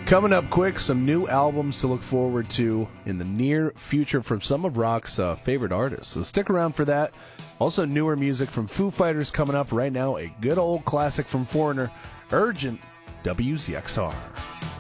Coming up quick, some new albums to look forward to in the near future from some of rock's favorite artists. So stick around for that. Also, newer music from Foo Fighters coming up right now. A good old classic from Foreigner, Urgent, WZXR.